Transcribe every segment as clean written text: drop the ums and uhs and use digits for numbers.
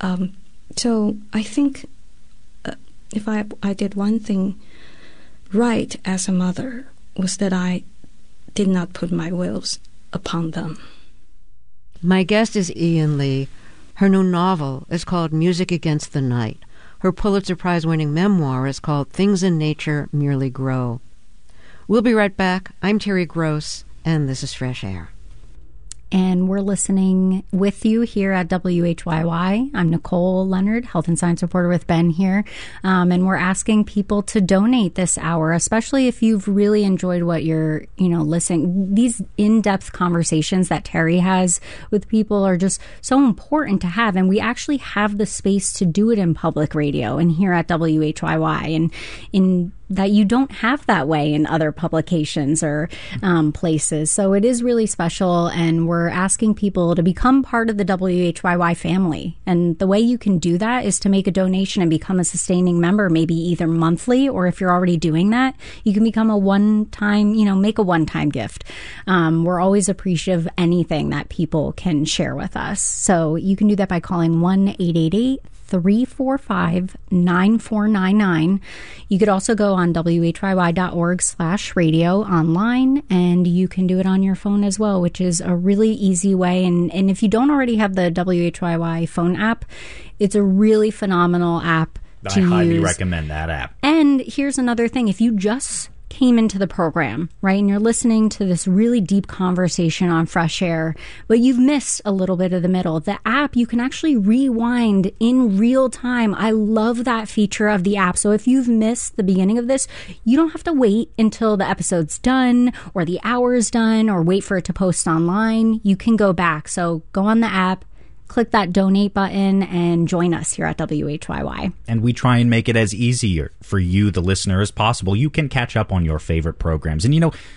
So I think if I did one thing right as a mother was that I did not put my wills upon them. My guest is Ian Lee. Her new novel is called Music Against the Night. Her Pulitzer Prize-winning memoir is called Things in Nature Merely Grow. We'll be right back. I'm Terry Gross, and this is Fresh Air. And we're listening with you here at WHYY. I'm Nicole Leonard, health and science reporter with Ben here. And we're asking people to donate this hour, especially if you've really enjoyed what you're, listening. These in-depth conversations that Terry has with people are just so important to have. And we actually have the space to do it in public radio and here at WHYY. And in that you don't have that way in other publications or places. So it is really special, and we're asking people to become part of the WHYY family. And the way you can do that is to make a donation and become a sustaining member, maybe either monthly, or if you're already doing that, you can become a one-time, make a one-time gift. We're always appreciative of anything that people can share with us. So you can do that by calling 1-888-345-9499. You could also go on whyy.org/radio online, and you can do it on your phone as well, which is a really easy way. And if you don't already have the WHYY phone app, it's a really phenomenal app to use. I highly recommend that app. And here's another thing. If you just came into the program, right, and you're listening to this really deep conversation on Fresh Air, but you've missed a little bit of the middle, the app, you can actually rewind in real time. I love that feature of the app. So if you've missed the beginning of this, you don't have to wait until the episode's done or the hour's done or wait for it to post online. You can go back. So go on the app, click that donate button, and join us here at WHYY. And we try and make it as easier for you, the listener, as possible. You can catch up on your favorite programs. And,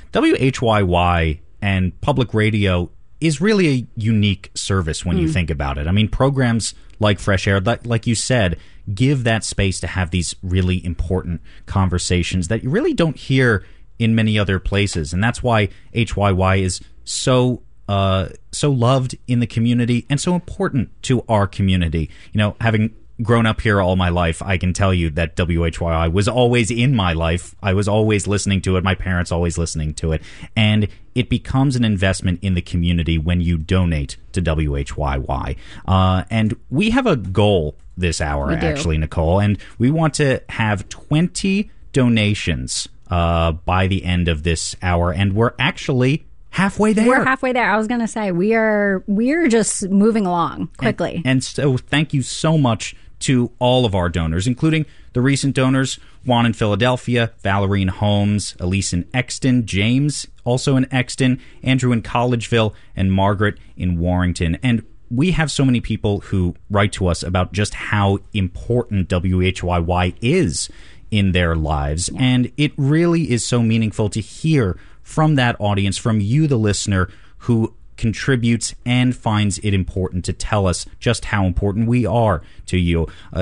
WHYY and public radio is really a unique service when you think about it. I mean, programs like Fresh Air, like you said, give that space to have these really important conversations that you really don't hear in many other places. And that's why HYY is so loved in the community and so important to our community. Having grown up here all my life, I can tell you that WHYI was always in my life. I was always listening to it. My parents always listening to it. And it becomes an investment in the community when you donate to WHYY. And we have a goal this hour, actually, Nicole, and we want to have 20 donations by the end of this hour. And we're actually halfway there. We're halfway there. I was going to say, we're just moving along quickly. And so thank you so much to all of our donors, including the recent donors, Juan in Philadelphia, Valerie in Holmes, Elise in Exton, James also in Exton, Andrew in Collegeville, and Margaret in Warrington. And we have so many people who write to us about just how important WHYY is in their lives. Yeah. And it really is so meaningful to hear from that audience, from you, the listener, who contributes and finds it important to tell us just how important we are to you.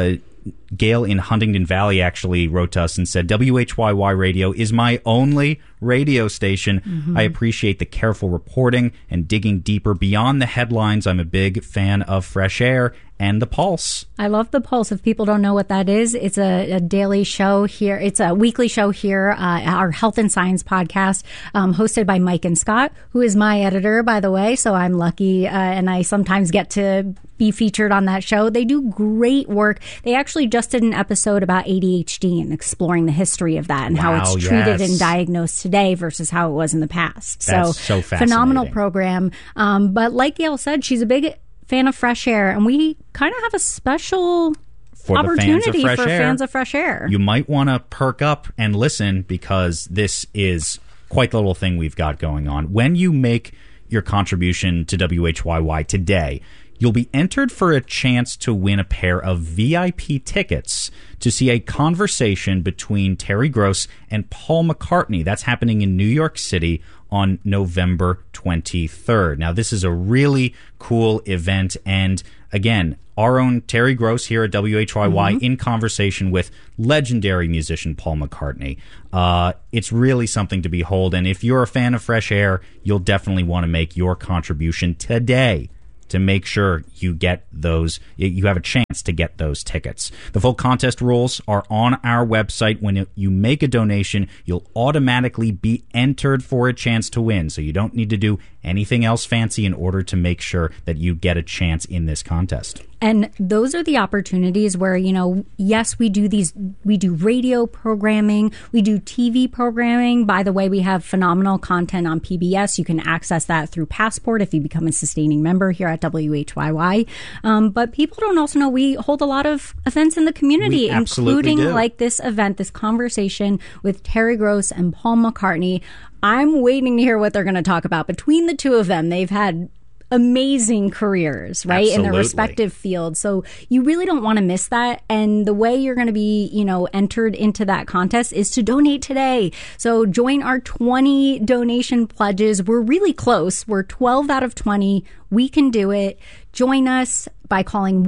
Gail in Huntington Valley actually wrote to us and said, WHYY Radio is my only radio station. Mm-hmm. I appreciate the careful reporting and digging deeper beyond the headlines. I'm a big fan of Fresh Air and The Pulse. I love The Pulse. If people don't know what that is, it's a daily show here. It's a weekly show here, our health and science podcast, hosted by Mike and Scott, who is my editor, by the way. So I'm lucky, and I sometimes get to be featured on that show. They do great work. They actually just did an episode about ADHD and exploring the history of that and how it's treated and diagnosed today versus how it was in the past. That's so fascinating. Phenomenal program. But like Gail said, she's a big fan of Fresh Air, and we kind of have a special opportunity for fans of Fresh Air. You might want to perk up and listen, because this is quite the little thing we've got going on. When you make your contribution to WHYY today, you'll be entered for a chance to win a pair of VIP tickets to see a conversation between Terry Gross and Paul McCartney. That's happening in New York City on November 23rd. Now, this is a really cool event, and again, our own Terry Gross here at WHYY in conversation with legendary musician Paul McCartney. It's really something to behold, and if you're a fan of Fresh Air, you'll definitely want to make your contribution today to make sure you get those, you have a chance to get those tickets. The full contest rules are on our website. When you make a donation, you'll automatically be entered for a chance to win. So you don't need to do anything else fancy in order to make sure that you get a chance in this contest. And those are the opportunities where, yes, we do radio programming, we do TV programming. By the way, we have phenomenal content on PBS. You can access that through Passport if you become a sustaining member here at WHYY. But people don't also know we hold a lot of events in the community, including like this event, this conversation with Terry Gross and Paul McCartney. I'm waiting to hear what they're going to talk about. Between the two of them, they've had amazing careers, right? In their respective fields. So you really don't want to miss that. And the way you're going to be, entered into that contest is to donate today. So join our 20 donation pledges. We're really close. We're 12 out of 20. We can do it. Join us by calling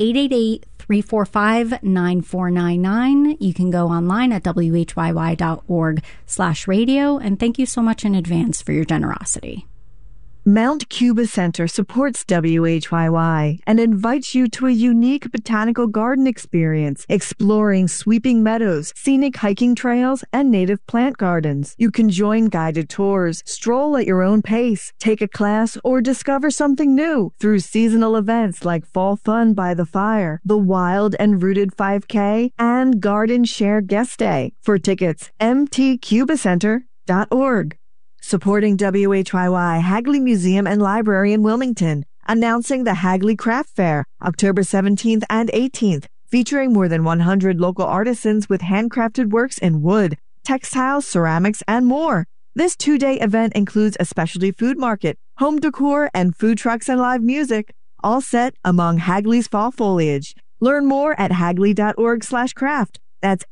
1-888-345-9499. You can go online at whyy.org/radio. And thank you so much in advance for your generosity. Mount Cuba Center supports WHYY and invites you to a unique botanical garden experience, exploring sweeping meadows, scenic hiking trails, and native plant gardens. You can join guided tours, stroll at your own pace, take a class, or discover something new through seasonal events like Fall Fun by the Fire, the Wild and Rooted 5K, and Garden Share Guest Day. For tickets, mtcubacenter.org. Supporting WHYY, Hagley Museum and Library in Wilmington, announcing the Hagley Craft Fair, October 17th and 18th, featuring more than 100 local artisans with handcrafted works in wood, textiles, ceramics, and more. This 2-day event includes a specialty food market, home decor, and food trucks and live music, all set among Hagley's fall foliage. Learn more at hagley.org/craft. That's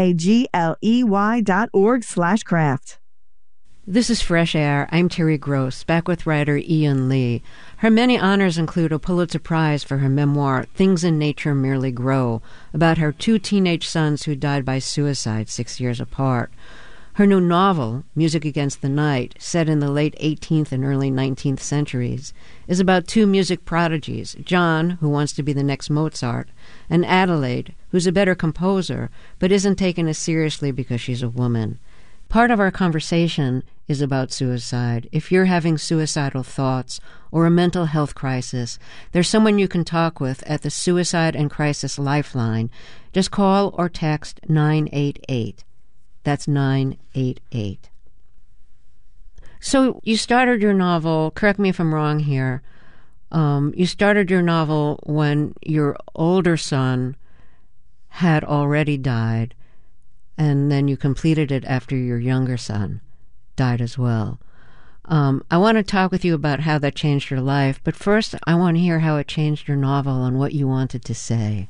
HAGLEY.org/craft. This is Fresh Air. I'm Terry Gross, back with writer Ian Lee. Her many honors include a Pulitzer Prize for her memoir, Things in Nature Merely Grow, about her 2 teenage sons who died by suicide 6 years apart. Her new novel, Music Against the Night, set in the late 18th and early 19th centuries, is about 2 music prodigies, John, who wants to be the next Mozart, and Adelaide, who's a better composer, but isn't taken as seriously because she's a woman. Part of our conversation is about suicide. If you're having suicidal thoughts or a mental health crisis, there's someone you can talk with at the Suicide and Crisis Lifeline. Just call or text 988. That's 988. So you started your novel, correct me if I'm wrong here, you started your novel when your older son had already died, and then you completed it after your younger son died as well. I want to talk with you about how that changed your life, but first I want to hear how it changed your novel and what you wanted to say.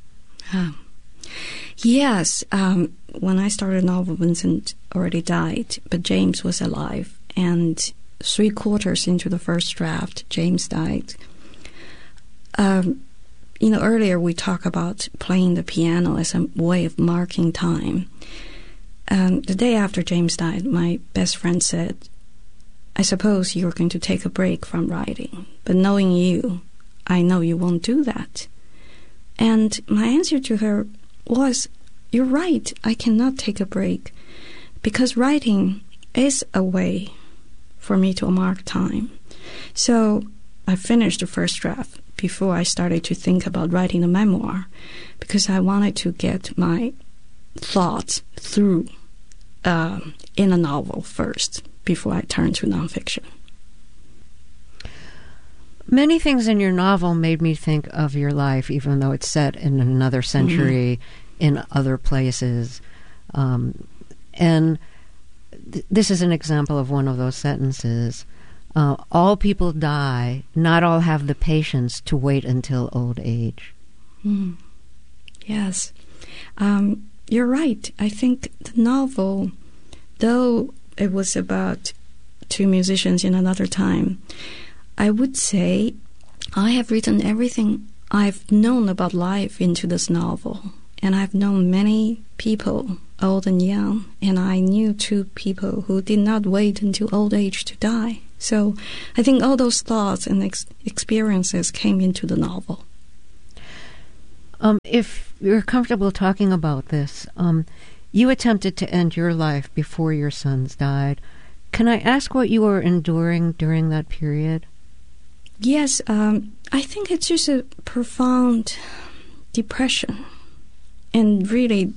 Yes, when I started the novel, Vincent already died, but James was alive, and 3/4 into the first draft, James died. Earlier we talked about playing the piano as a way of marking time. The day after James died, my best friend said, I suppose you're going to take a break from writing, but knowing you, I know you won't do that. And my answer to her was, you're right, I cannot take a break, because writing is a way for me to mark time. So I finished the first draft before I started to think about writing a memoir, because I wanted to get my thoughts through in a novel first before I turned to nonfiction. Many things in your novel made me think of your life, even though it's set in another century, in other places. And this is an example of one of those sentences. All people die, not all have the patience to wait until old age. Yes. You're right. I think the novel, though it was about 2 musicians in another time, I would say I have written everything I've known about life into this novel. And I've known many people, old and young, and I knew 2 people who did not wait until old age to die. So I think all those thoughts and experiences came into the novel. If you're comfortable talking about this, you attempted to end your life before your sons died. Can I ask what you were enduring during that period? Yes, I think it's just a profound depression. And really,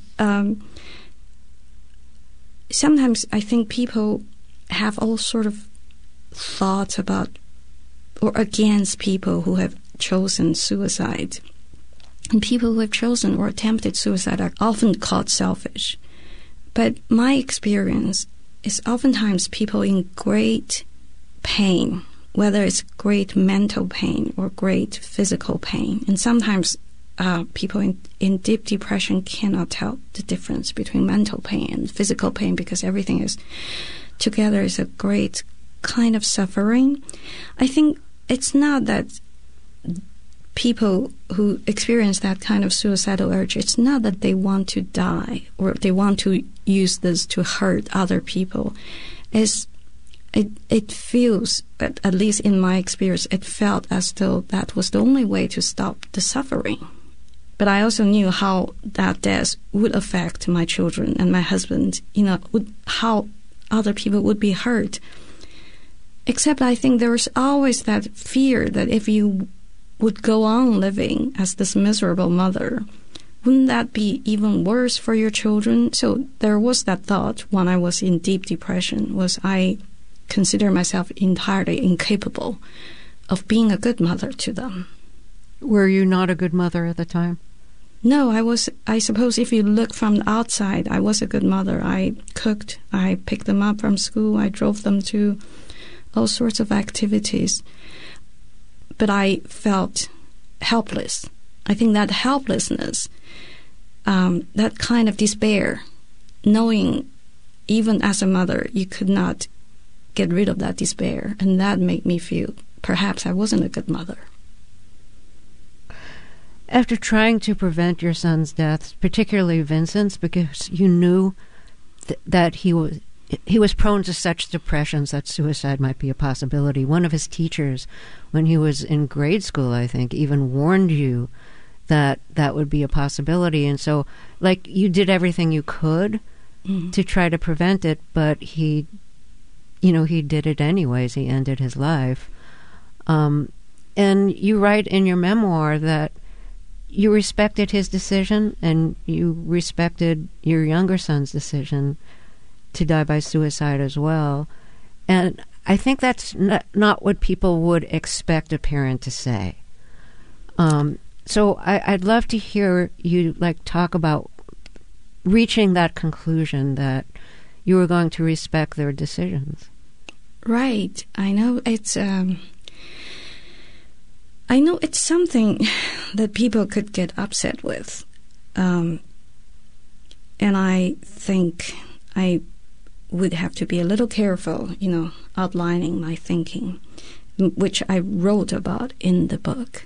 sometimes I think people have all sort of thoughts about or against people who have chosen suicide. And people who have chosen or attempted suicide are often called selfish. But my experience is oftentimes people in great pain, whether it's great mental pain or great physical pain. And sometimes people in deep depression cannot tell the difference between mental pain and physical pain because everything is together is a great kind of suffering. I think it's not that people who experience that kind of suicidal urge, it's not that they want to die or they want to use this to hurt other people. It feels, at least in my experience, it felt as though that was the only way to stop the suffering. But I also knew how that death would affect my children and my husband, how other people would be hurt. Except I think there was always that fear that if you would go on living as this miserable mother, wouldn't that be even worse for your children? So there was that thought when I was in deep depression, was I consider myself entirely incapable of being a good mother to them. Were you not a good mother at the time? No, I suppose if you look from the outside, I was a good mother. I cooked, I picked them up from school, I drove them to all sorts of activities. But I felt helpless. I think that helplessness, that kind of despair, knowing even as a mother you could not get rid of that despair, and that made me feel perhaps I wasn't a good mother. After trying to prevent your son's deaths, particularly Vincent's, because you knew that he was prone to such depressions that suicide might be a possibility. One of his teachers, when he was in grade school, I think, even warned you that that would be a possibility. And so, you did everything you could to try to prevent it, but he did it anyways. He ended his life. And you write in your memoir that you respected his decision and you respected your younger son's decision to die by suicide as well. And I think that's not what people would expect a parent to say. So I'd love to hear you talk about reaching that conclusion that you were going to respect their decisions. Right. I know it's something that people could get upset with. And I think I would have to be a little careful, outlining my thinking, which I wrote about in the book.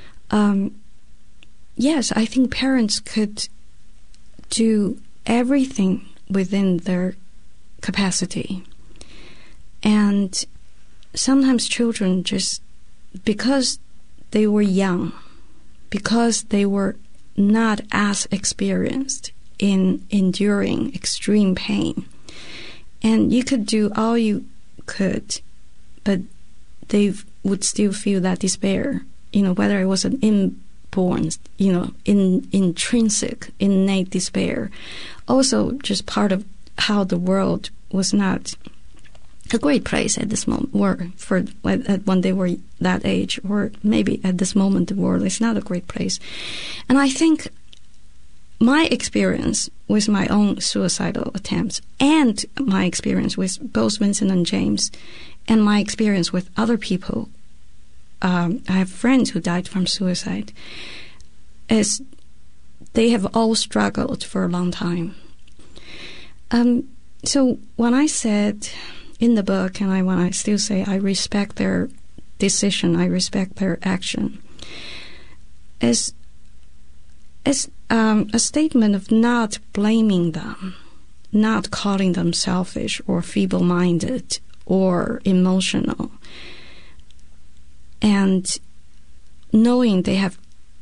Yes, I think parents could do everything within their capacity. And sometimes children just, because they were young, because they were not as experienced in enduring extreme pain, and you could do all you could, but they would still feel that despair, whether it was an inborn, intrinsic, innate despair. Also, just part of how the world was not a great place at this moment, or when they were that age, or maybe at this moment the world is not a great place. And I think my experience with my own suicidal attempts and my experience with both Vincent and James and my experience with other people, I have friends who died from suicide, is they have all struggled for a long time. So when I said in the book, and when I still say I respect their decision, I respect their action, as a statement of not blaming them, not calling them selfish or feeble-minded or emotional. And knowing they had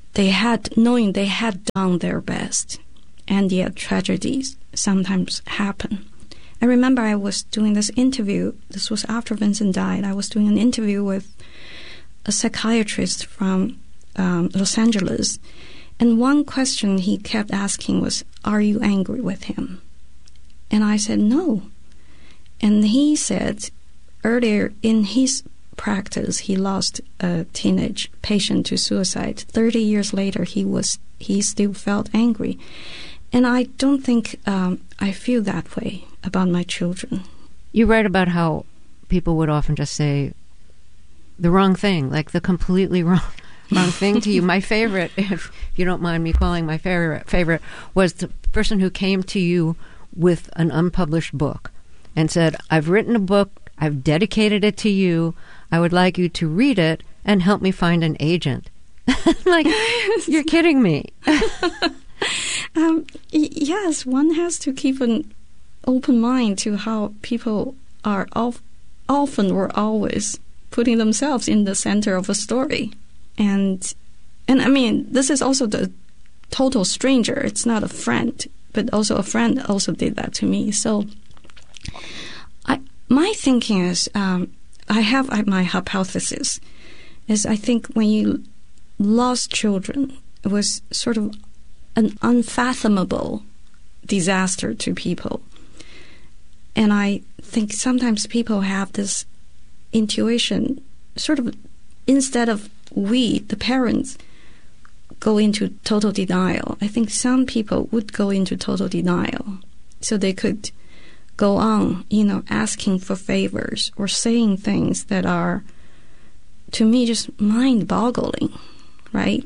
done their best, and yet tragedies sometimes happen. I remember I was doing this interview. This was after Vincent died. I was doing an interview with a psychiatrist from Los Angeles, and one question he kept asking was, "Are you angry with him?" And I said, "No." And he said, earlier in his practice, he lost a teenage patient to suicide. 30 years later, he still felt angry. And I don't think I feel that way about my children. You write about how people would often just say the wrong thing, like the completely wrong thing to you. My favorite, if you don't mind me calling my favorite, was the person who came to you with an unpublished book and said, "I've written a book, I've dedicated it to you, I would like you to read it and help me find an agent." Like, you're kidding me. Yes, one has to keep an open mind to how people are often or always putting themselves in the center of a story. And I mean, this is also the total stranger. It's not a friend, but also a friend also did that to me. So my thinking is, I have my hypothesis, is I think when you lost children, it was sort of an unfathomable disaster to people. And I think sometimes people have this intuition, sort of, instead of we, the parents, go into total denial. I think some people would go into total denial so they could go on, asking for favors or saying things that are, to me, just mind-boggling, right?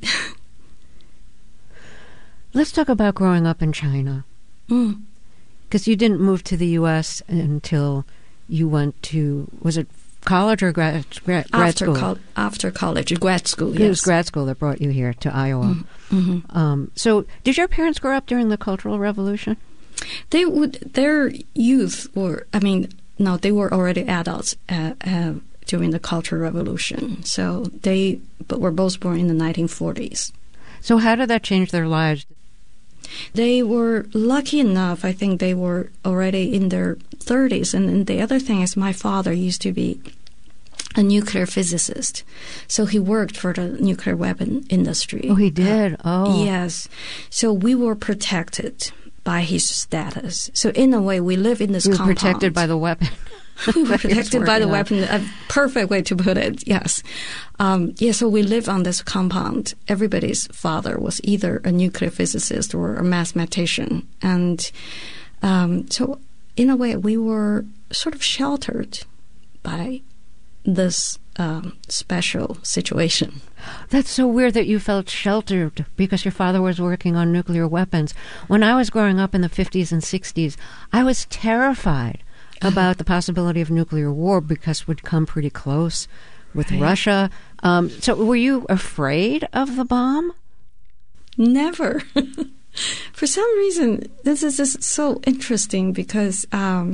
Let's talk about growing up in China. Because you didn't move to the U.S. until you went to, was it college or grad school? After college, grad school, yes. It was grad school that brought you here to Iowa. Mm-hmm. So did your parents grow up during the Cultural Revolution? Their youth were, they were already adults during the Cultural Revolution. So they were both born in the 1940s. So how did that change their lives? They were lucky enough, I think they were already in their 30s. And the other thing is my father used to be a nuclear physicist. So he worked for the nuclear weapon industry. Oh, he did? Yes. So we were protected by his status. So in a way, we live in this compound. You were protected by the weapon. We were protected by the weapon. A perfect way to put it, yes. So we live on this compound. Everybody's father was either a nuclear physicist or a mathematician. And so in a way, we were sort of sheltered by this special situation. That's so weird that you felt sheltered because your father was working on nuclear weapons. When I was growing up in the 50s and 60s, I was terrified about the possibility of nuclear war because we'd come pretty close with Russia. So were you afraid of the bomb? Never. For some reason, this is just so interesting because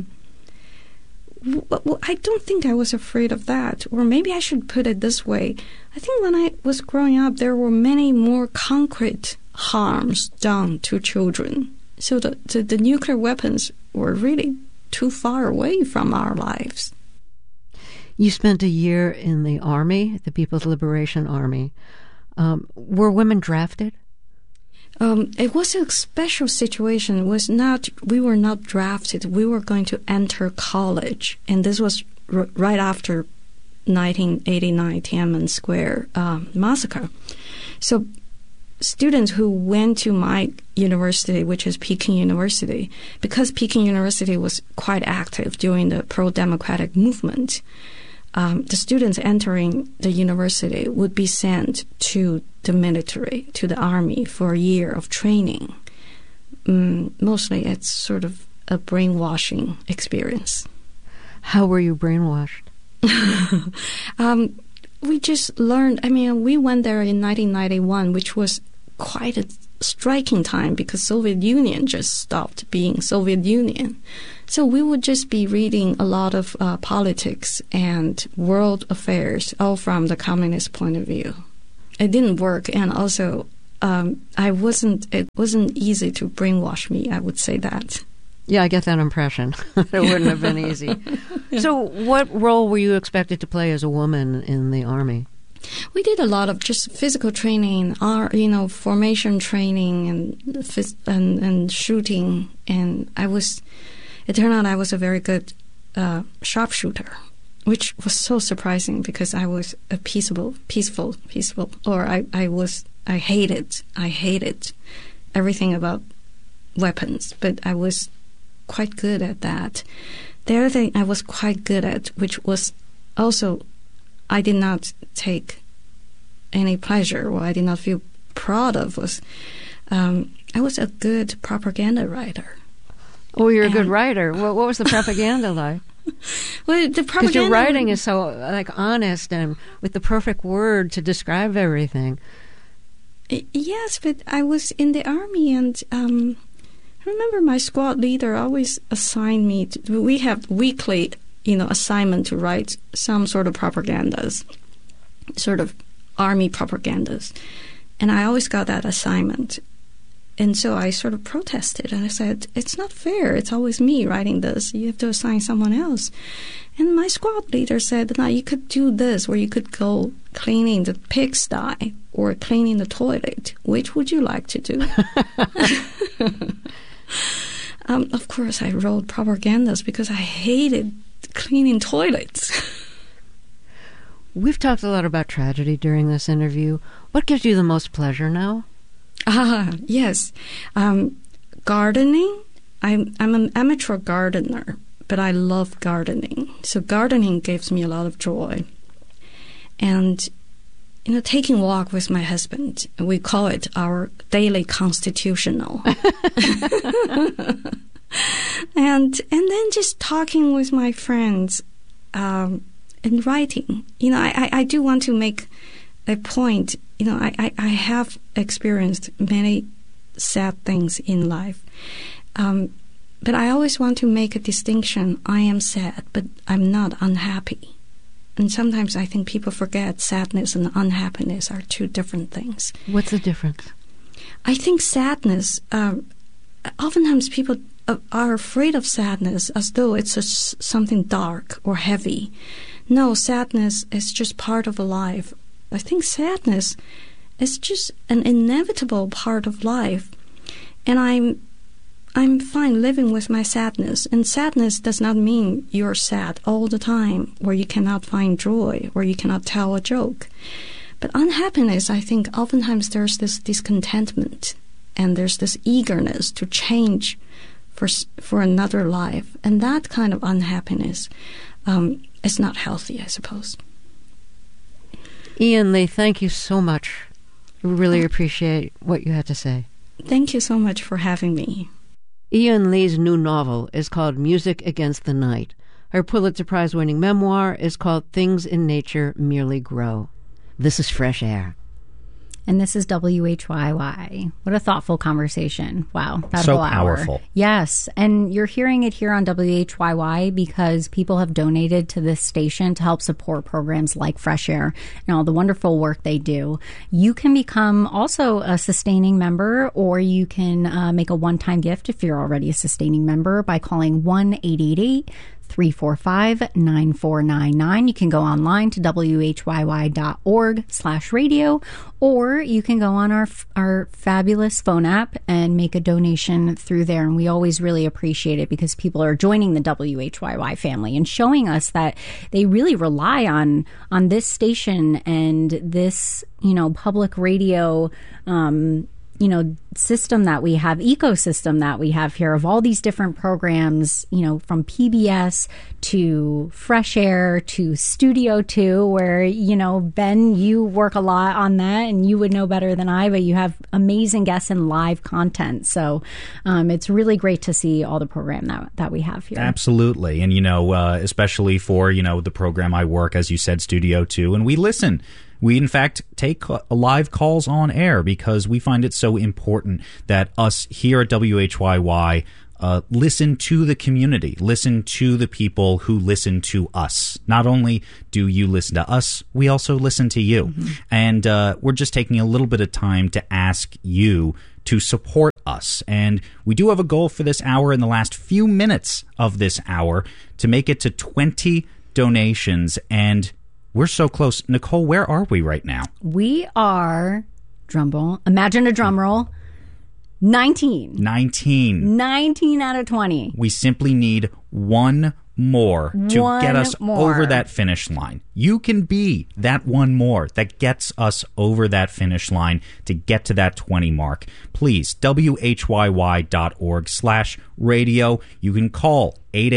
I don't think I was afraid of that. Or maybe I should put it this way. I think when I was growing up, there were many more concrete harms done to children. So the nuclear weapons were really too far away from our lives. You spent a year in the Army, the People's Liberation Army. Were women drafted? It was a special situation. We were not drafted. We were going to enter college, and this was right after 1989 Tiananmen Square massacre. So students who went to my university, which is Peking University, because Peking University was quite active during the pro-democratic movement, the students entering the university would be sent to the military, to the army, for a year of training. Mostly it's sort of a brainwashing experience. How were you brainwashed? We just learned, we went there in 1991, which was quite a striking time because Soviet Union just stopped being Soviet Union. So we would just be reading a lot of politics and world affairs, all from the communist point of view. It didn't work, and also it wasn't easy to brainwash me, I would say that. Yeah, I get that impression. It wouldn't have been easy. So what role were you expected to play as a woman in the Army? We did a lot of just physical training, formation training and shooting. And it turned out I was a very good sharpshooter, which was so surprising because I was a peaceful, or I hated everything about weapons, but I was quite good at that. The other thing I was quite good at, which was also I did not take any pleasure, or I did not feel proud of, was I was a good propaganda writer. Oh, you're a good writer. What was the propaganda like? Well, the propaganda, because your writing is so honest and with the perfect word to describe everything. Yes, but I was in the Army, and I remember my squad leader always assigned me we have weekly assignment to write some sort of propagandas, sort of Army propagandas. And I always got that assignment. And so I sort of protested, and I said, it's not fair. It's always me writing this. You have to assign someone else. And my squad leader said, no, you could do this, or you could go cleaning the pigsty or cleaning the toilet. Which would you like to do? Of course, I wrote propagandas because I hated cleaning toilets. We've talked a lot about tragedy during this interview. What gives you the most pleasure now? Yes. Gardening. I'm an amateur gardener, but I love gardening. So gardening gives me a lot of joy. And, taking a walk with my husband, we call it our daily constitutional. And then just talking with my friends and writing. I do want to make a point. I have experienced many sad things in life. But I always want to make a distinction. I am sad, but I'm not unhappy. And sometimes I think people forget sadness and unhappiness are two different things. What's the difference? I think sadness, oftentimes people are afraid of sadness as though it's something dark or heavy. No, sadness is just part of a life. I think sadness is just an inevitable part of life. And I'm fine living with my sadness. And sadness does not mean you're sad all the time, or you cannot find joy, or you cannot tell a joke. But unhappiness, I think oftentimes there's this discontentment, and there's this eagerness to change for another life. And that kind of unhappiness is not healthy, I suppose. Ian Lee, thank you so much. We really appreciate what you had to say. Thank you so much for having me. Ian Lee's new novel is called Music Against the Night. Her Pulitzer Prize-winning memoir is called Things in Nature Merely Grow. This is Fresh Air. And this is WHYY. What a thoughtful conversation. Wow. That so whole hour. Powerful. Yes. And you're hearing it here on WHYY because people have donated to this station to help support programs like Fresh Air and all the wonderful work they do. You can become also a sustaining member, or you can make a one-time gift if you're already a sustaining member by calling 1-888-345-9499. You can go online to whyy.org/radio, or you can go on our fabulous phone app and make a donation through there. And we always really appreciate it because people are joining the WHYY family and showing us that they really rely on this station and this, public radio, system that we have, ecosystem that we have here of all these different programs, from PBS to Fresh Air to Studio 2, where, Ben, you work a lot on that and you would know better than I, but you have amazing guests and live content. So it's really great to see all the program that we have here. Absolutely. And, especially for, the program I work, as you said, Studio 2, and we listen We, in fact, take live calls on air because we find it so important that us here at WHYY listen to the community, listen to the people who listen to us. Not only do you listen to us, we also listen to you. Mm-hmm. And we're just taking a little bit of time to ask you to support us. And we do have a goal for this hour in the last few minutes of this hour to make it to 20 donations. And we're so close. Nicole, where are we right now? We are, drum roll, imagine a drum roll, 19 out of 20. We simply need one more to get us over that finish line. You can be that one more that gets us over that finish line to get to that 20 mark. Please, WHYY.org/radio. You can call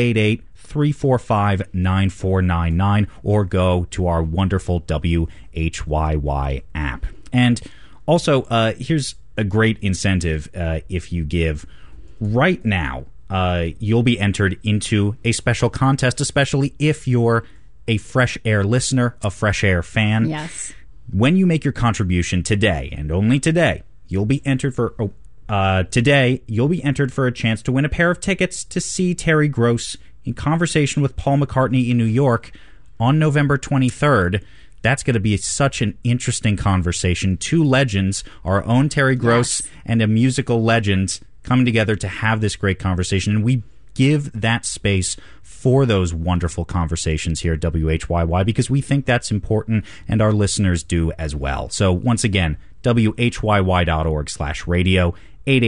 888-345-9499 or go to our wonderful WHYY app. And also, here's a great incentive if you give right now. You'll be entered into a special contest, especially if you're a Fresh Air listener, a Fresh Air fan. Yes. When you make your contribution today, and only today, you'll be entered for a chance to win a pair of tickets to see Terry Gross in conversation with Paul McCartney in New York on November 23rd. That's going to be such an interesting conversation. Two legends, our own Terry Gross and a musical legend, coming together to have this great conversation. And we give that space for those wonderful conversations here at WHYY because we think that's important and our listeners do as well. So once again, WHYY.org/radio,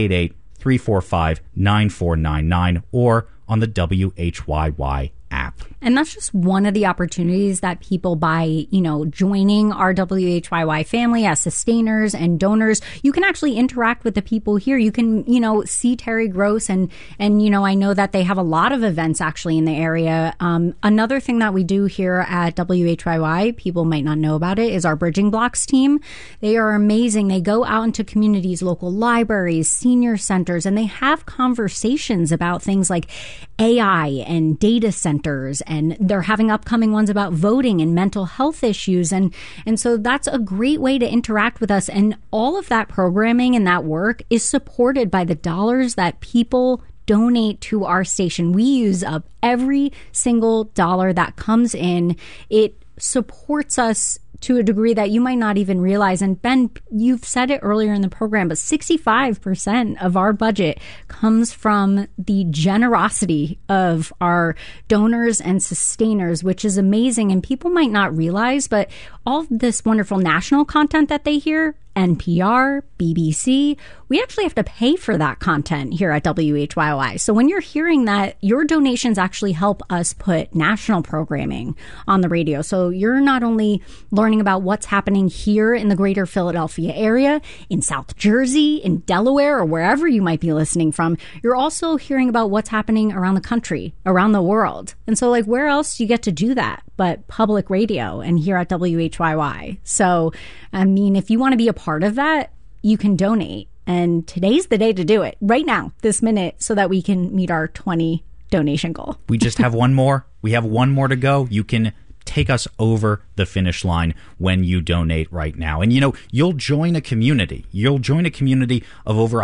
888-345-9499, or on the WHYY app. And that's just one of the opportunities that people, by, joining our WHYY family as sustainers and donors, you can actually interact with the people here. You can, see Terry Gross and I know that they have a lot of events actually in the area. Another thing that we do here at WHYY, people might not know about it, is our Bridging Blocks team. They are amazing. They go out into communities, local libraries, senior centers, and they have conversations about things like AI and data centers, and they're having upcoming ones about voting and mental health issues. And so that's a great way to interact with us. And all of that programming and that work is supported by the dollars that people donate to our station. We use up every single dollar that comes in. It supports us to a degree that you might not even realize. And Ben, you've said it earlier in the program, but 65% of our budget comes from the generosity of our donors and sustainers, which is amazing. And people might not realize, but all of this wonderful national content that they hear, NPR, BBC, we actually have to pay for that content here at WHYY. So when you're hearing that, your donations actually help us put national programming on the radio. So you're not only learning about what's happening here in the greater Philadelphia area, in South Jersey, in Delaware, or wherever you might be listening from, you're also hearing about what's happening around the country, around the world. And so, where else do you get to do that but public radio and here at WHYY? So, if you want to be a part of that, you can donate. And today's the day to do it, right now, this minute, so that we can meet our 20 donation goal. We just have one more. We have one more to go. You can take us over the finish line when you donate right now. And you'll join a community. You'll join a community of over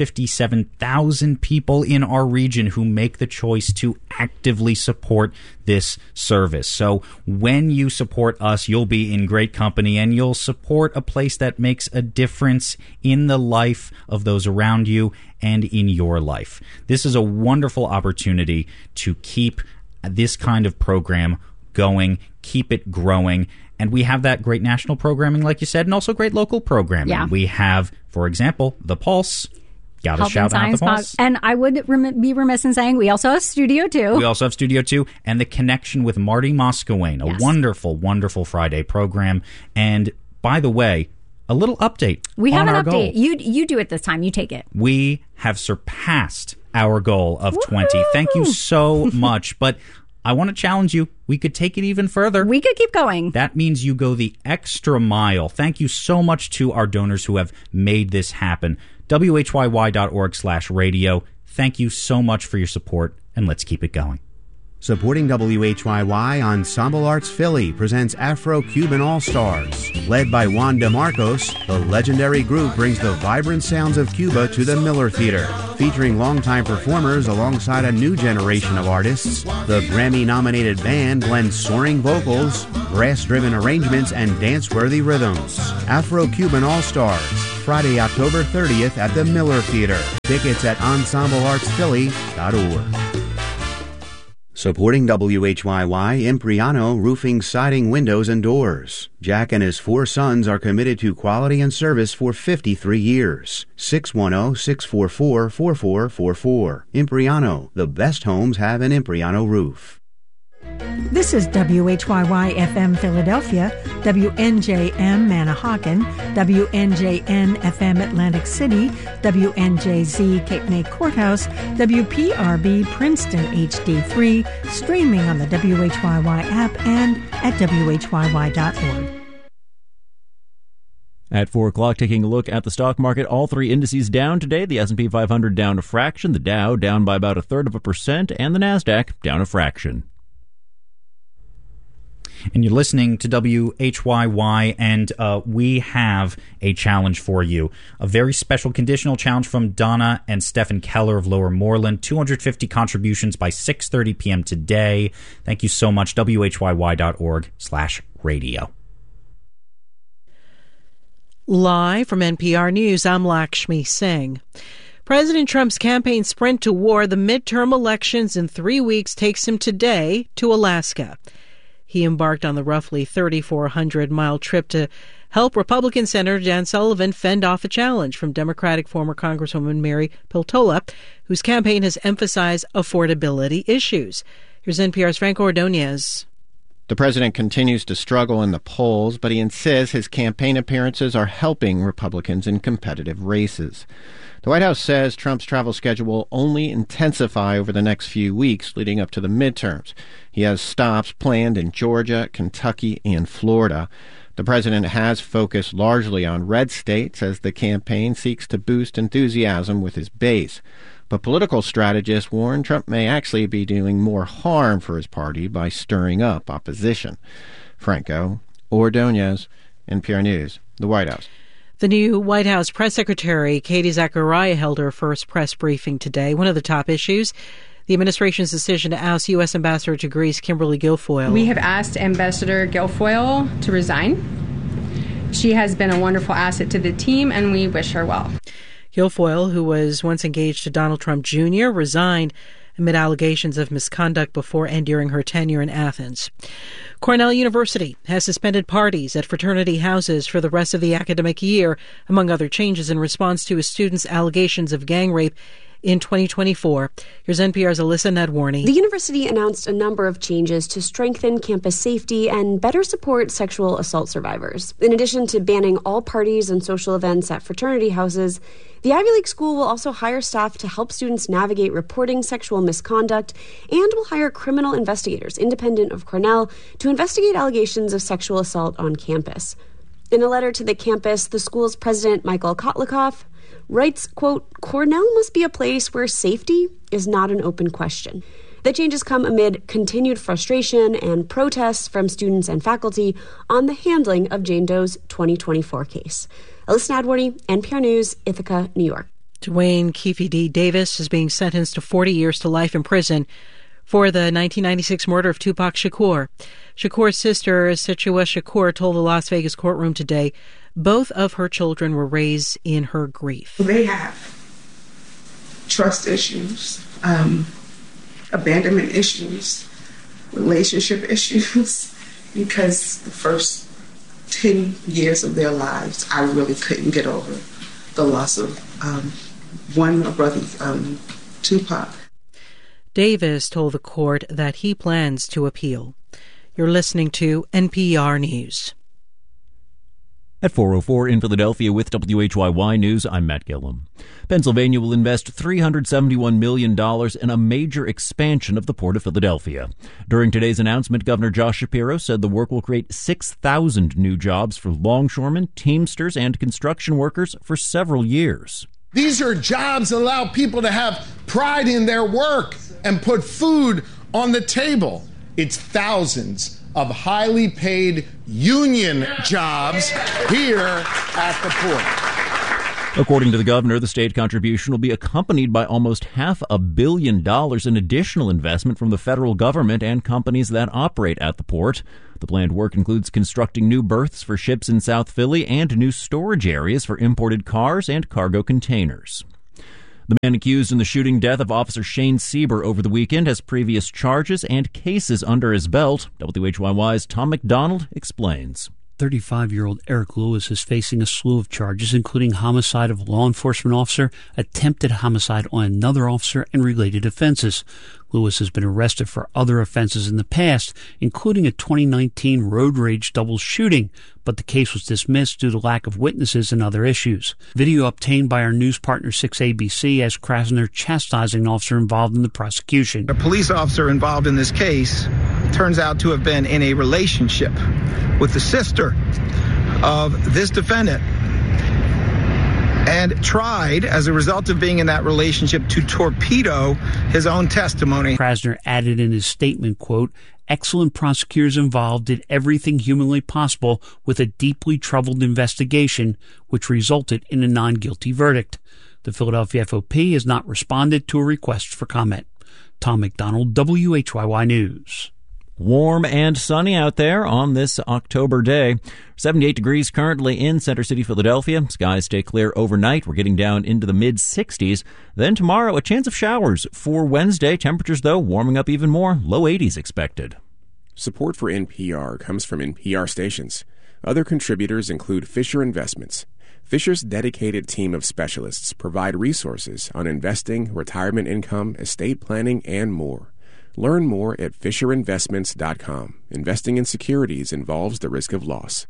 157,000 people in our region who make the choice to actively support this service. So when you support us, you'll be in great company and you'll support a place that makes a difference in the life of those around you and in your life. This is a wonderful opportunity to keep this kind of program going, keep it growing. And we have that great national programming, like you said, and also great local programming. Yeah. We have, for example, The Pulse. Got to shout out The Pulse. And I would be remiss in saying we also have Studio 2. We also have Studio 2 and The Connection with Marty Moscowain, a wonderful, wonderful Friday program. And by the way, a little update. We have an update. Goal. You do it this time. You take it. We have surpassed our goal of Woo-hoo! 20. Thank you so much. But I want to challenge you. We could take it even further. We could keep going. That means you go the extra mile. Thank you so much to our donors who have made this happen. WHYY.org/radio. Thank you so much for your support, and let's keep it going. Supporting WHYY, Ensemble Arts Philly presents Afro-Cuban All-Stars. Led by Juan DeMarcos, the legendary group brings the vibrant sounds of Cuba to the Miller Theater. Featuring longtime performers alongside a new generation of artists, the Grammy-nominated band blends soaring vocals, brass-driven arrangements, and dance-worthy rhythms. Afro-Cuban All-Stars, Friday, October 30th at the Miller Theater. Tickets at ensembleartsphilly.org. Supporting WHYY, Impriano Roofing, Siding, Windows, and Doors. Jack and his 4 sons are committed to quality and service for 53 years. 610-644-4444. Impriano, the best homes have an Impriano roof. This is WHYY FM Philadelphia, WNJM Manahawkin, WNJN FM Atlantic City, WNJZ Cape May Courthouse, WPRB Princeton HD3, streaming on the WHYY app and at WHYY.org. At 4 o'clock, taking a look at the stock market, all 3 indices down today. The S&P 500 down a fraction, the Dow down by about 1/3%, and the NASDAQ down a fraction. And you're listening to WHYY, and we have a challenge for you. A very special conditional challenge from Donna and Stephen Keller of Lower Moreland. 250 contributions by 6:30 p.m. today. Thank you so much. WHYY.org/radio. Live from NPR News, I'm Lakshmi Singh. President Trump's campaign sprint to war the midterm elections in 3 weeks takes him today to Alaska. He embarked on the roughly 3,400-mile trip to help Republican Senator Dan Sullivan fend off a challenge from Democratic former Congresswoman Mary Peltola, whose campaign has emphasized affordability issues. Here's NPR's Franco Ordonez. The president continues to struggle in the polls, but he insists his campaign appearances are helping Republicans in competitive races. The White House says Trump's travel schedule will only intensify over the next few weeks leading up to the midterms. He has stops planned in Georgia, Kentucky, and Florida. The president has focused largely on red states as the campaign seeks to boost enthusiasm with his base. But political strategists warn Trump may actually be doing more harm for his party by stirring up opposition. Franco Ordonez, NPR News, the White House. The new White House press secretary, Katie Zachariah, held her first press briefing today. One of the top issues, the administration's decision to oust U.S. Ambassador to Greece, Kimberly Guilfoyle. We have asked Ambassador Guilfoyle to resign. She has been a wonderful asset to the team, and we wish her well. Guilfoyle, who was once engaged to Donald Trump Jr., resigned amid allegations of misconduct before and during her tenure in Athens. Cornell University has suspended parties at fraternity houses for the rest of the academic year, among other changes in response to a student's allegations of gang rape in 2024. Here's NPR's Alyssa Nadwarny. The university announced a number of changes to strengthen campus safety and better support sexual assault survivors. In addition to banning all parties and social events at fraternity houses, the Ivy League school will also hire staff to help students navigate reporting sexual misconduct and will hire criminal investigators independent of Cornell to investigate allegations of sexual assault on campus. In a letter to the campus, the school's president, Michael Kotlikoff, writes, quote, "Cornell must be a place where safety is not an open question." The changes come amid continued frustration and protests from students and faculty on the handling of Jane Doe's 2024 case. Alyssa Nadworny, NPR News, Ithaca, New York. Dwayne Keefe D. Davis is being sentenced to 40 years to life in prison for the 1996 murder of Tupac Shakur. Shakur's sister, Situa Shakur, told the Las Vegas courtroom today both of her children were raised in her grief. They have trust issues, abandonment issues, relationship issues, because the first 10 years of their lives, I really couldn't get over the loss of one brother, Tupac. Davis told the court that he plans to appeal. You're listening to NPR News. At 4:04 in Philadelphia with WHYY News, I'm Matt Gillum. Pennsylvania will invest $371 million in a major expansion of the Port of Philadelphia. During today's announcement, Governor Josh Shapiro said the work will create 6,000 new jobs for longshoremen, teamsters, and construction workers for several years. These are jobs that allow people to have pride in their work and put food On the table, it's thousands of highly paid union jobs here at the port. According to the governor, the state contribution will be accompanied by almost $500 million in additional investment from the federal government and companies that operate at the port. The planned work includes constructing new berths for ships in South Philly and new storage areas for imported cars and cargo containers. The man accused in the shooting death of Officer Shane Sieber over the weekend has previous charges and cases under his belt. WHYY's Tom McDonald explains. 35-year-old Eric Lewis is facing a slew of charges, including homicide of a law enforcement officer, attempted homicide on another officer, and related offenses. Lewis has been arrested for other offenses in the past, including a 2019 road rage double shooting, but the case was dismissed due to lack of witnesses and other issues. Video obtained by our news partner 6ABC has Krasner chastising an officer involved in the prosecution. A police officer involved in this case turns out to have been in a relationship with the sister of this defendant and tried, as a result of being in that relationship, to torpedo his own testimony. Krasner added in his statement, quote, "Excellent prosecutors involved did everything humanly possible with a deeply troubled investigation, which resulted in a non-guilty verdict." The Philadelphia FOP has not responded to a request for comment. Tom McDonald, WHYY News. Warm and sunny out there on this October day. 78 degrees currently in Center City, Philadelphia. Skies stay clear overnight. We're getting down into the mid-60s. Then tomorrow, a chance of showers. For Wednesday, temperatures, though, warming up even more. Low 80s expected. Support for NPR comes from NPR stations. Other contributors include Fisher Investments. Fisher's dedicated team of specialists provide resources on investing, retirement income, estate planning, and more. Learn more at FisherInvestments.com. Investing in securities involves the risk of loss.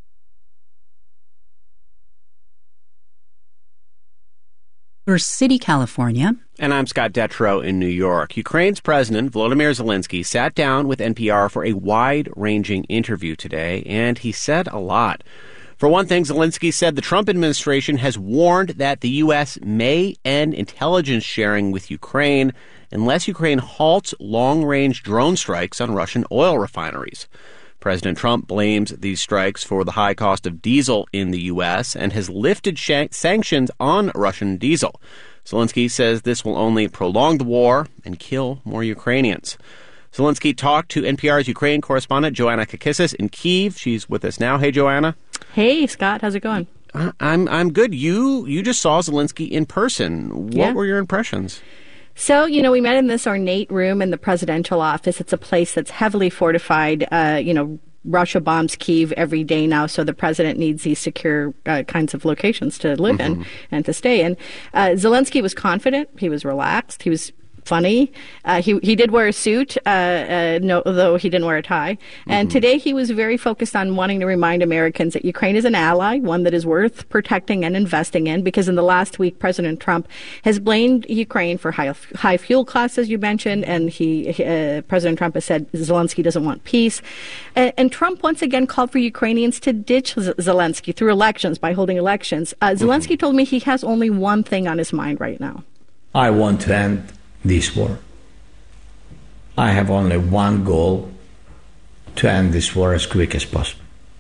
City, California. And I'm Scott Detrow in New York. Ukraine's President Volodymyr Zelensky sat down with NPR for a wide-ranging interview today, and he said a lot. For one thing, Zelensky said the Trump administration has warned that the U.S. may end intelligence sharing with Ukraine unless Ukraine halts long-range drone strikes on Russian oil refineries. President Trump blames these strikes for the high cost of diesel in the U.S. and has lifted sanctions on Russian diesel. Zelensky says this will only prolong the war and kill more Ukrainians. Zelensky talked to NPR's Ukraine correspondent Joanna Kakissis in Kyiv. She's with us now. Hey, Joanna. Hey, Scott. How's it going? I'm good. You just saw Zelensky in person. What were your impressions? So, we met in this ornate room in the presidential office. It's a place that's heavily fortified. Russia bombs Kyiv every day now, so the president needs these secure kinds of locations to live in and to stay in. Zelensky was confident. He was relaxed. He was funny. He did wear a suit, though he didn't wear a tie. And today he was very focused on wanting to remind Americans that Ukraine is an ally, one that is worth protecting and investing in, because in the last week, President Trump has blamed Ukraine for high fuel costs, as you mentioned, and President Trump has said Zelensky doesn't want peace. And Trump once again called for Ukrainians to ditch Zelensky through elections, by holding elections. Zelensky told me he has only one thing on his mind right now. I want to end this war. I have only one goal: to end this war as quick as possible.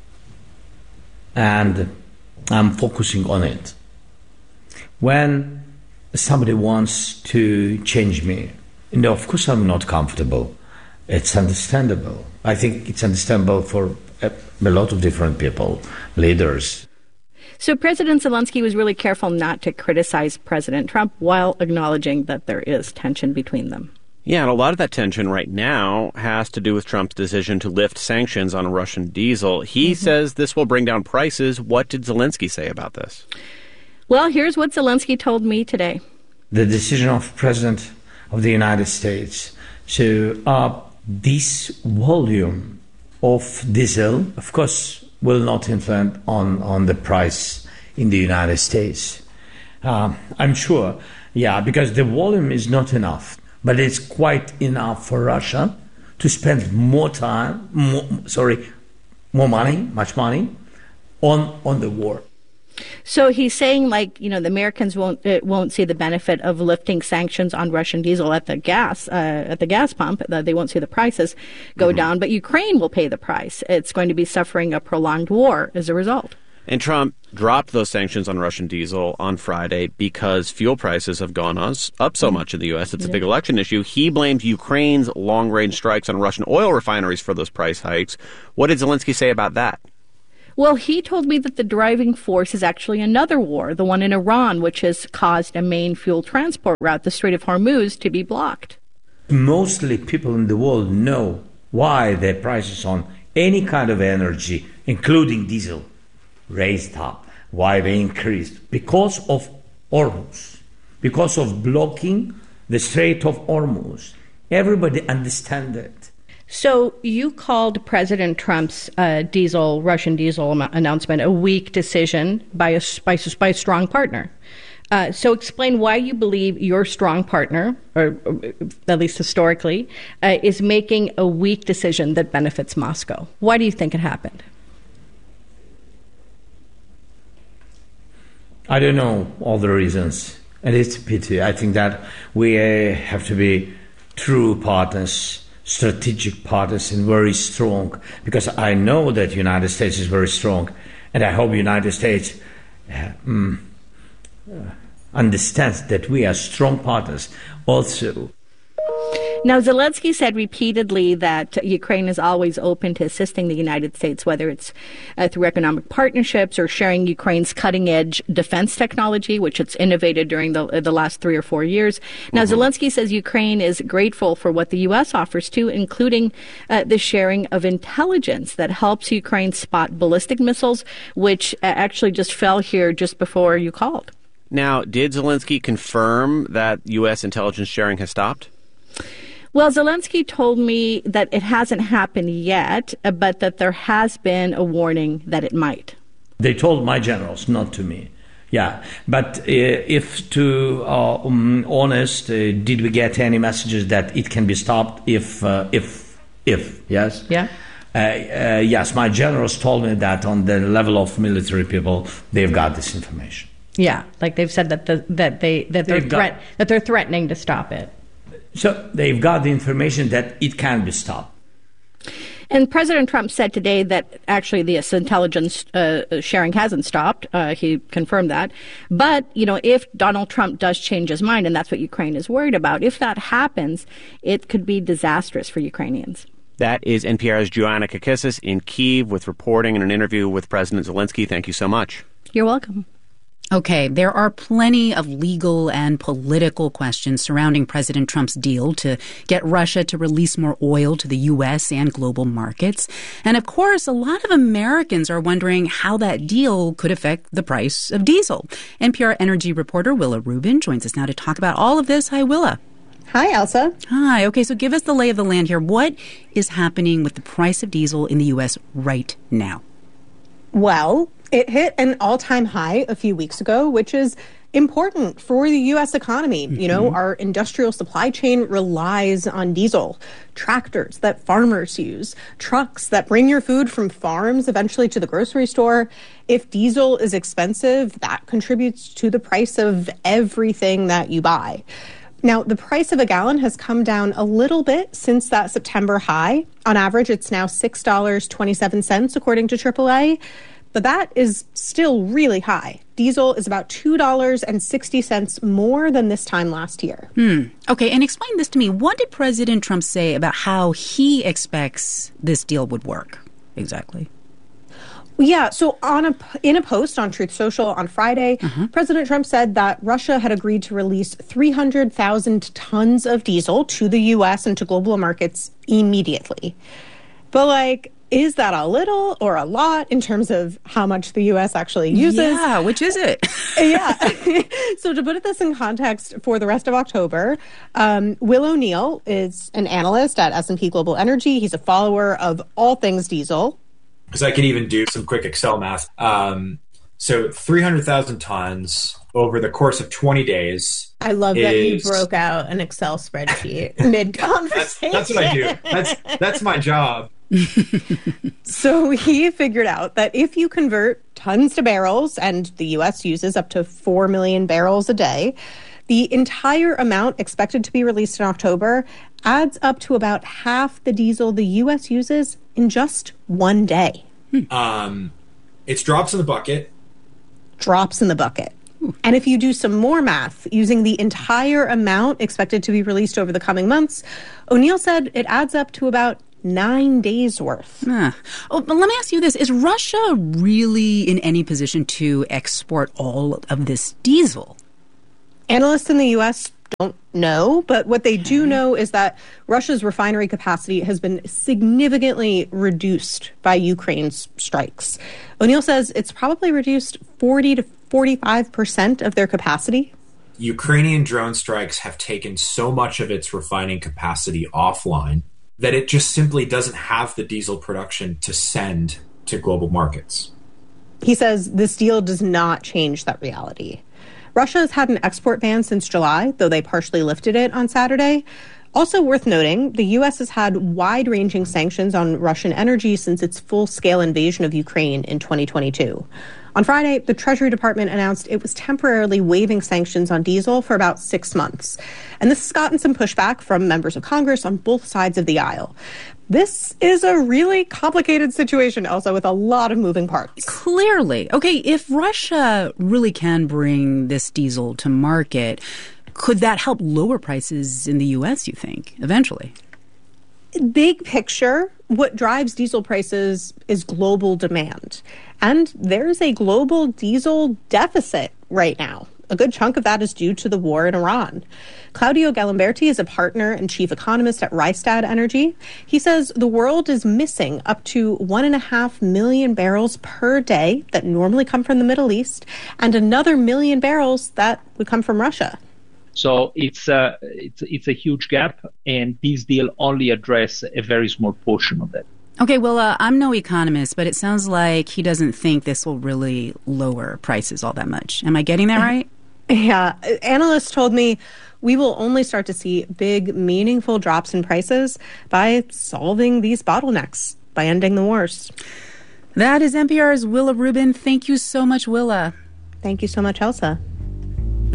And I'm focusing on it. When somebody wants to change me, of course I'm not comfortable. It's understandable. I think it's understandable for a lot of different people, leaders. So President Zelensky was really careful not to criticize President Trump while acknowledging that there is tension between them. Yeah, and a lot of that tension right now has to do with Trump's decision to lift sanctions on Russian diesel. He says this will bring down prices. What did Zelensky say about this? Well, here's what Zelensky told me today. The decision of President of the United States to up this volume of diesel, of course, will not influence on the price in the United States. I'm sure, because the volume is not enough, but it's quite enough for Russia to spend more money, much money, on the war. So he's saying, like, the Americans won't see the benefit of lifting sanctions on Russian diesel at the gas pump. They won't see the prices go down, but Ukraine will pay the price. It's going to be suffering a prolonged war as a result. And Trump dropped those sanctions on Russian diesel on Friday because fuel prices have gone up so much in the U.S. It's a big election issue. He blamed Ukraine's long-range strikes on Russian oil refineries for those price hikes. What did Zelensky say about that? Well, he told me that the driving force is actually another war, the one in Iran, which has caused a main fuel transport route, the Strait of Hormuz, to be blocked. Mostly people in the world know why the prices on any kind of energy, including diesel, raised up, why they increased. Because of Hormuz, because of blocking the Strait of Hormuz. Everybody understands it. So you called President Trump's Russian diesel announcement a weak decision by a strong partner. So explain why you believe your strong partner, or at least historically, is making a weak decision that benefits Moscow. Why do you think it happened? I don't know all the reasons, and it's a pity. I think that we have to be true partners, strategic partners, and very strong, because I know that the United States is very strong, and I hope the United States understands that we are strong partners also. Now, Zelensky said repeatedly that Ukraine is always open to assisting the United States, whether it's through economic partnerships or sharing Ukraine's cutting-edge defense technology, which it's innovated during the last 3 or 4 years. Now, Zelensky says Ukraine is grateful for what the U.S. offers, too, including the sharing of intelligence that helps Ukraine spot ballistic missiles, which actually just fell here just before you called. Now, did Zelensky confirm that U.S. intelligence sharing has stopped? Well, Zelensky told me that it hasn't happened yet, but that there has been a warning that it might. They told my generals, not to me. Yeah, but if to honest, did we get any messages that it can be stopped if yes? Yeah. Yes, my generals told me that on the level of military people, they've got this information. Yeah, like they've said that they're threatening to stop it. So they've got the information that it can be stopped. And President Trump said today that actually this intelligence sharing hasn't stopped. He confirmed that. But, if Donald Trump does change his mind, and that's what Ukraine is worried about, if that happens, it could be disastrous for Ukrainians. That is NPR's Joanna Kakissis in Kyiv with reporting and an interview with President Zelensky. Thank you so much. You're welcome. Okay, there are plenty of legal and political questions surrounding President Trump's deal to get Russia to release more oil to the U.S. and global markets. And of course, a lot of Americans are wondering how that deal could affect the price of diesel. NPR energy reporter Willa Rubin joins us now to talk about all of this. Hi, Willa. Hi, Elsa. Hi. Okay, so give us the lay of the land here. What is happening with the price of diesel in the U.S. right now? Well, it hit an all-time high a few weeks ago, which is important for the U.S. economy. Mm-hmm. Our industrial supply chain relies on diesel, tractors that farmers use, trucks that bring your food from farms eventually to the grocery store. If diesel is expensive, that contributes to the price of everything that you buy. Now, the price of a gallon has come down a little bit since that September high. On average, it's now $6.27, according to AAA. But that is still really high. Diesel is about $2.60 more than this time last year. Okay, and explain this to me. What did President Trump say about how he expects this deal would work exactly? Yeah, so in a post on Truth Social on Friday, President Trump said that Russia had agreed to release 300,000 tons of diesel to the U.S. and to global markets immediately. But, is that a little or a lot in terms of how much the U.S. actually uses? Yeah, which is it? Yeah. So to put this in context for the rest of October, Will O'Neill is an analyst at S&P Global Energy. He's a follower of all things diesel. So I can even do some quick Excel math. So 300,000 tons over the course of 20 days. I love that you broke out an Excel spreadsheet mid-conversation. That's what I do. That's my job. So he figured out that if you convert tons to barrels, and the U.S. uses up to 4 million barrels a day, the entire amount expected to be released in October adds up to about half the diesel the U.S. uses in just one day. It's drops in the bucket. Drops in the bucket. And if you do some more math using the entire amount expected to be released over the coming months, O'Neill said it adds up to about 9 days worth. Oh, but let me ask you this. Is Russia really in any position to export all of this diesel? Analysts in the U.S. don't know, but what they do know is that Russia's refinery capacity has been significantly reduced by Ukraine's strikes. O'Neill says it's probably reduced 40 to 45% of their capacity. Ukrainian drone strikes have taken so much of its refining capacity offline that it just simply doesn't have the diesel production to send to global markets. He says this deal does not change that reality. Russia has had an export ban since July, though they partially lifted it on Saturday. Also worth noting, the U.S. has had wide-ranging sanctions on Russian energy since its full-scale invasion of Ukraine in 2022. On Friday, the Treasury Department announced it was temporarily waiving sanctions on diesel for about 6 months. And this has gotten some pushback from members of Congress on both sides of the aisle. This is a really complicated situation, also with a lot of moving parts. Clearly. Okay, if Russia really can bring this diesel to market, could that help lower prices in the U.S., you think, eventually? Big picture, what drives diesel prices is global demand. And there's a global diesel deficit right now. A good chunk of that is due to the war in Iran. Claudio Galimberti is a partner and chief economist at Rystad Energy. He says the world is missing up to 1.5 million barrels per day that normally come from the Middle East, and another million barrels that would come from Russia. So it's a huge gap, and this deal only addresses a very small portion of that. Okay, well, I'm no economist, but it sounds like he doesn't think this will really lower prices all that much. Am I getting that right? Yeah. Analysts told me we will only start to see big, meaningful drops in prices by solving these bottlenecks, by ending the wars. That is NPR's Willa Rubin. Thank you so much, Willa. Thank you so much, Elsa.